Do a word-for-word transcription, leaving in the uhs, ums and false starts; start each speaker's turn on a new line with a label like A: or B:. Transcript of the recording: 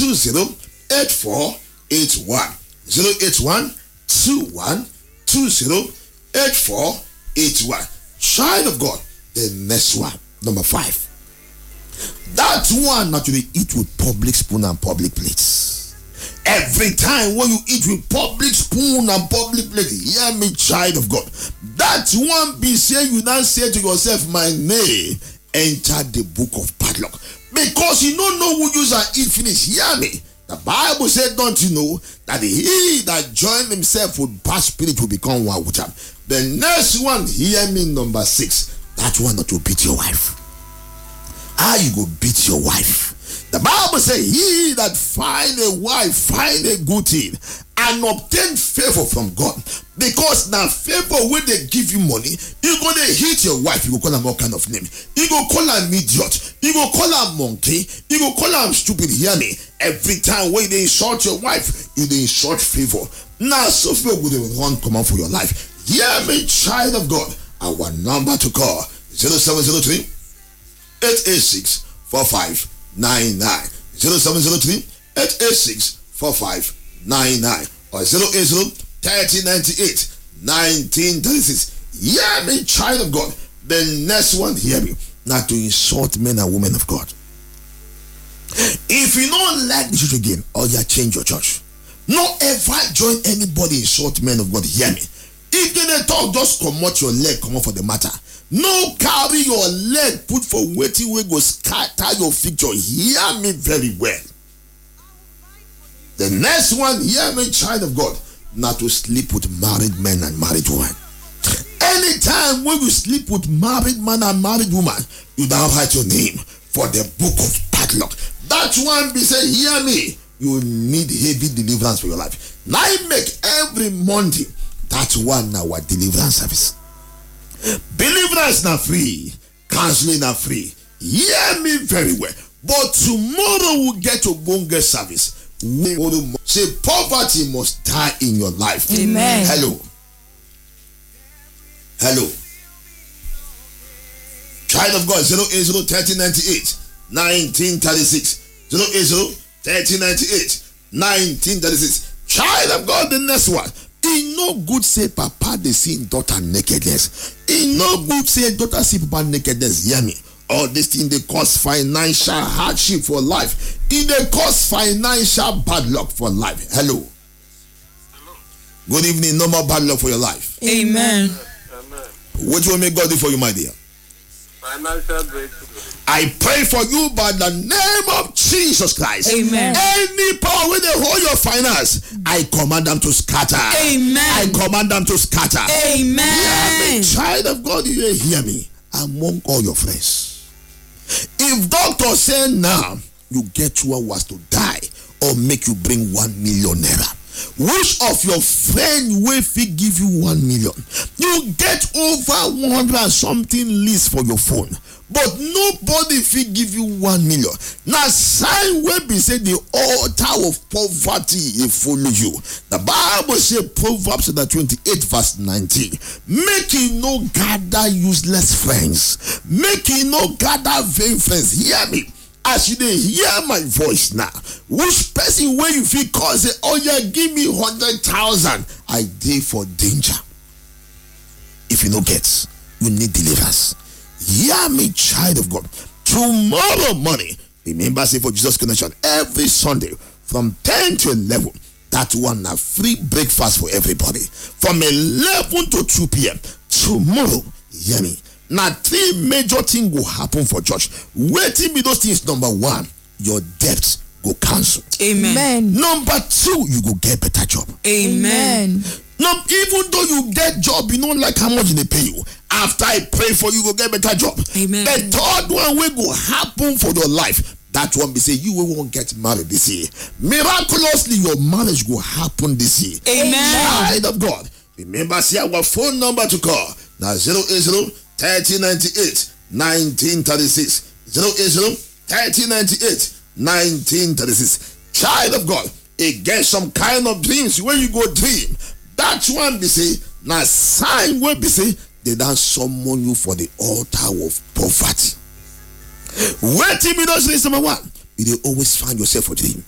A: two zero eight four eight one. zero eight one two one two zero eight four eight one. Child of God, the next one, number five. That one that you eat with public spoon and public plates. Every time when you eat with public spoon and public plate, hear me, child of God. That one be saying you now say to yourself, my name enter the book of padlock. Because you don't know who use and eat finish. Hear me. The Bible said, don't you know that he that joined himself with bad spirit will become one with him. The next one, hear me, number six. That one that will beat your wife. How you go beat your wife? The Bible says, he that find a wife, find a good thing, and obtain favor from God. Because now favor, when they give you money, you go to hit your wife, you go call her all kind of name. You go call her idiot, you go call her monkey, you go call her stupid. Hear me. Every time when they insult your wife, you they insult favor. Now, so favor will one come out for your life. Hear me, child of God. Our number to call zero seven zero three eight eight six four five nine nine. zero seven zero three eight eight six four five nine nine or zero eight zero thirty ninety-eight nineteen thirty-six. Hear me, child of God. The next one, hear me. Not to insult men and women of God. If you don't like the church again, or you change your church. Not ever join anybody insult men of God. Hear me. If they talk, just come out your leg, come out for the matter. No carry your leg, put for waiting way go scatter your future. Hear me very well. The next one, hear me, child of God, not to sleep with married men and married women. Anytime when you sleep with married man and married woman, you don't write your name for the book of padlock. That one be say, hear me, you need heavy deliverance for your life. Now I make every Monday, that one our deliverance service. Deliverance not free, counseling not free. Hear me very well. But tomorrow we'll get to Bonga service. Say poverty must die in your life.
B: Amen.
A: Hello. Hello. Child of God, zero eight zero thirty ninety-eight nineteen thirty-six. zero eight zero thirty ninety-eight nineteen thirty-six. Child of God, the next one. It no good say papa they see daughter nakedness. It no good say daughter see papa nakedness. Hear me. All this thing they cause financial hardship for life. It they cause financial bad luck for life. Hello.
C: Hello.
A: Good evening. No more bad luck for your life.
B: Amen.
C: Amen.
A: What will make God do for you, my dear?
C: Financial breakthrough.
A: I pray for you by the name of Jesus Christ.
B: Amen.
A: Any power when they hold your finance, I command them to scatter.
B: Amen.
A: I command them to scatter.
B: Amen.
A: Hear me, child of God, you hear me among all your friends. If doctor say now you get two hours to die or make you bring one million naira, which of your friend will fit give you one million? You get over one hundred and something list for your phone, but nobody fit give you one million. Now sign will be say the altar of poverty will follow you. The Bible say Proverbs twenty-eight verse nineteen. Make you no gather useless friends. Make you no gather vain friends. Hear me. As you dey hear my voice now, which person when you feel call say, oh yeah, give me hundred thousand, I dey for danger. If you no get, you need deliverance. Hear me, child of God. Tomorrow morning, remember say for Jesus Connection every Sunday from ten to eleven. That one a free breakfast for everybody from eleven to two p.m. Tomorrow, hear me. Now, three major things will happen for church. Waiting be those things. Number one, your debts go cancel.
B: Amen.
A: Number two, you go get better job.
B: Amen.
A: Now, even though you get job, you don't like how much they pay you. After I pray for you, you go get better job.
B: Amen.
A: The third one will go happen for your life. That one be say you will won't get married this year. Miraculously, your marriage will happen this year.
B: Amen.
A: Child of God. Remember, see our phone number to call. Now zero eight zero thirty ninety-eight nineteen thirty-six. zero eight zero thirty ninety-eight nineteen thirty-six. Child of God, it gets some kind of dreams where you go dream. That one be say, now sign where be say, they don't summon you for the altar of poverty. Waiting me those things, number one, you dey always find yourself for dream.